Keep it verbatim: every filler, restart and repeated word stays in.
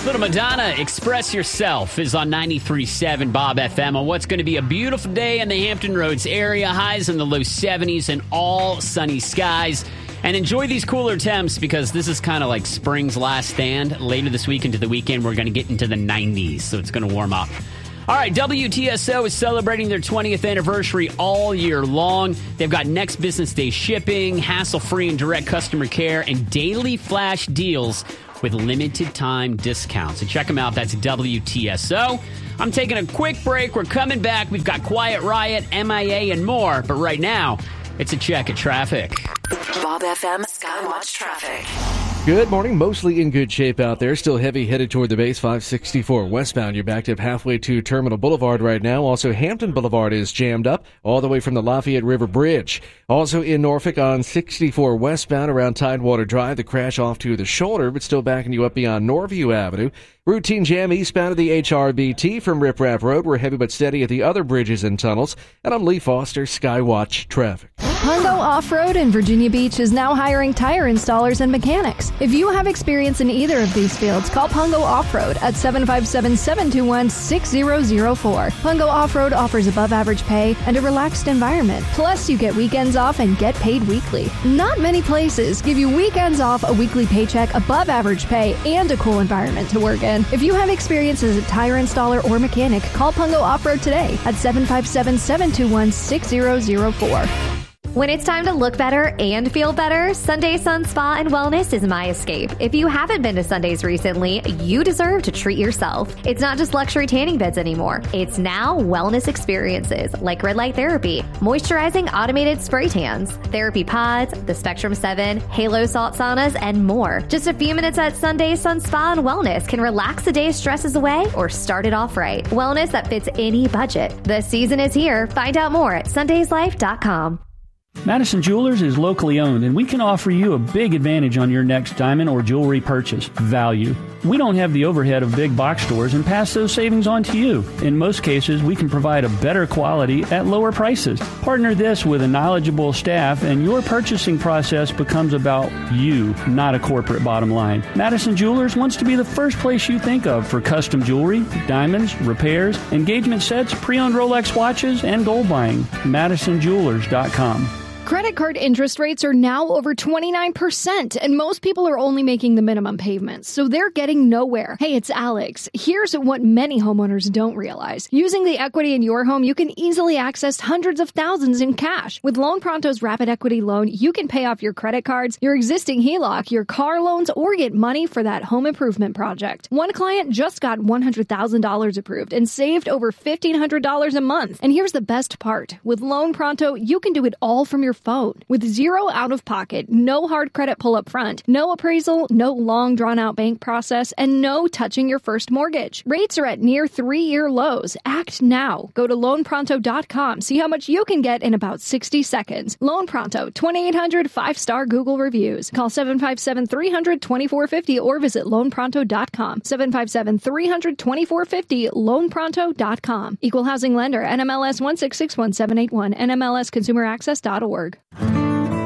Little Madonna, Express Yourself, is on ninety-three point seven Bob F M on what's going to be a beautiful day in the Hampton Roads area. Highs in the low seventies and all sunny skies. And enjoy these cooler temps because this is kind of like spring's last stand. Later this week into the weekend, we're going to get into the nineties, so it's going to warm up. All right, W T S O is celebrating their twentieth anniversary all year long. They've got next business day shipping, hassle-free and direct customer care, and daily flash deals with limited time discounts. So check them out. That's W T S O. I'm taking a quick break. We're coming back. We've got Quiet Riot, M I A, and more. But right now, it's a check of traffic. Bob F M Skywatch Traffic. Good morning. Mostly in good shape out there. Still heavy headed toward the base. five sixty-four westbound. You're backed up halfway to Terminal Boulevard right now. Also, Hampton Boulevard is jammed up all the way from the Lafayette River Bridge. Also in Norfolk on sixty-four westbound around Tidewater Drive. The crash off to the shoulder, but still backing you up beyond Norview Avenue. Routine jam eastbound of the H R B T from Rip Rap Road. We're heavy but steady at the other bridges and tunnels. And I'm Lee Foster, Skywatch Traffic. Pungo Off-Road in Virginia Beach is now hiring tire installers and mechanics. If you have experience in either of these fields, call Pungo Off-Road at seven five seven, seven two one, six zero zero four. Pungo Off-Road offers above-average pay and a relaxed environment. Plus, you get weekends off and get paid weekly. Not many places give you weekends off, a weekly paycheck, above-average pay, and a cool environment to work in. If you have experience as a tire installer or mechanic, call Pungo Off-Road today at seven five seven, seven two one, six zero zero four. When it's time to look better and feel better, Sunday Sun Spa and Wellness is my escape. If you haven't been to Sundays recently, you deserve to treat yourself. It's not just luxury tanning beds anymore. It's now wellness experiences like red light therapy, moisturizing automated spray tans, therapy pods, the Spectrum seven, Halo salt saunas, and more. Just a few minutes at Sunday Sun Spa and Wellness can relax the day's stresses away or start it off right. Wellness that fits any budget. The season is here. Find out more at sundays life dot com. Madison Jewelers is locally owned, and we can offer you a big advantage on your next diamond or jewelry purchase. Value. We don't have the overhead of big box stores and pass those savings on to you. In most cases, we can provide a better quality at lower prices. Partner this with a knowledgeable staff, and your purchasing process becomes about you, not a corporate bottom line. Madison Jewelers wants to be the first place you think of for custom jewelry, diamonds, repairs, engagement sets, pre-owned Rolex watches, and gold buying. madison jewelers dot com. Credit card interest rates are now over twenty-nine percent, and most people are only making the minimum payments, so they're getting nowhere. Hey, it's Alex. Here's what many homeowners don't realize. Using the equity in your home, you can easily access hundreds of thousands in cash. With Loan Pronto's Rapid Equity Loan, you can pay off your credit cards, your existing H E L O C, your car loans, or get money for that home improvement project. One client just got one hundred thousand dollars approved and saved over fifteen hundred dollars a month. And here's the best part. With Loan Pronto, you can do it all from your phone. With zero out-of-pocket, no hard credit pull up front, no appraisal, no long drawn-out bank process, and no touching your first mortgage. Rates are at near three-year lows. Act now. Go to loan pronto dot com. See how much you can get in about sixty seconds. Loan Pronto, twenty-eight hundred five-star Google reviews. Call seven five seven, three hundred, twenty-four fifty or visit loan pronto dot com. seven five seven, three hundred, twenty-four fifty, loan pronto dot com. Equal housing lender, N M L S one six six one seven eight one, N M L S consumer access dot org.